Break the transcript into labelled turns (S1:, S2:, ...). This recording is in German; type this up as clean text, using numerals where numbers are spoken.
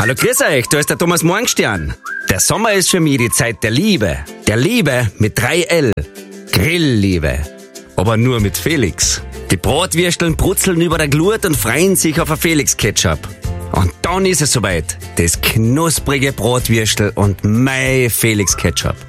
S1: Hallo, grüß euch, da ist der Thomas Morgenstern. Der Sommer ist für mich die Zeit der Liebe. Der Liebe mit 3L. Grillliebe. Aber nur mit Felix. Die Bratwürsteln brutzeln über der Glut und freuen sich auf ein Felix-Ketchup. Und dann ist es soweit. Das knusprige Bratwürstel und mein Felix-Ketchup.